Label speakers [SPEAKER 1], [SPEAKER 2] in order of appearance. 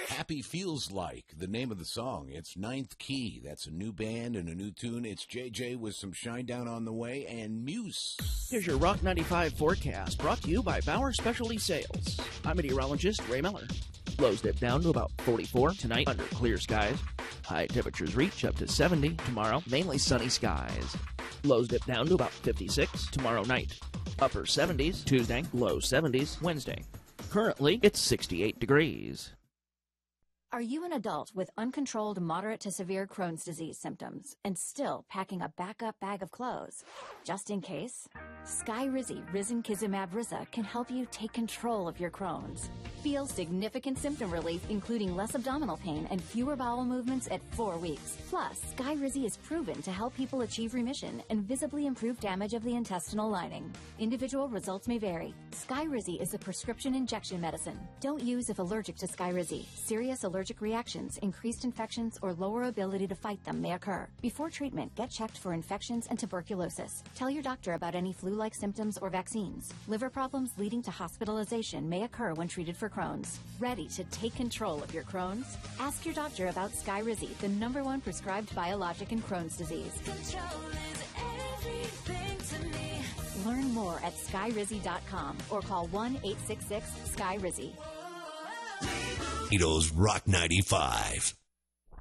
[SPEAKER 1] Happy Feels Like, the name of the song. It's Ninth Key. That's a new band and a new tune. It's JJ with some Shinedown on the way and Muse.
[SPEAKER 2] Here's your Rock 95 forecast, brought to you by Bauer Specialty Sales. I'm meteorologist Ray Miller. Lows dip down to about 44 tonight under clear skies. High temperatures reach up to 70 tomorrow, mainly sunny skies. Lows dip down to about 56 tomorrow night. Upper 70s Tuesday, low 70s Wednesday. Currently, it's 68 degrees.
[SPEAKER 3] Are you an adult with uncontrolled moderate to severe Crohn's disease symptoms and still packing a backup bag of clothes? Just in case? Skyrizi Risankizumab Risa can help you take control of your Crohn's. Feel significant symptom relief, including less abdominal pain and fewer bowel movements at 4 weeks. Plus, Skyrizi is proven to help people achieve remission and visibly improve damage of the intestinal lining. Individual results may vary. Skyrizi is a prescription injection medicine. Don't use if allergic to Skyrizi. Serious allergic reactions, increased infections, or lower ability to fight them may occur. Before treatment, get checked for infections and tuberculosis. Tell your doctor about any flu-like symptoms or vaccines. Liver problems leading to hospitalization may occur when treated for Crohn's. Ready to take control of your Crohn's? Ask your doctor about Skyrizi, the #1 prescribed biologic in Crohn's disease. Control is everything to me. Learn more at skyrizi.com or call 1-866-SKYRIZI.
[SPEAKER 4] Toledo's Rock 95.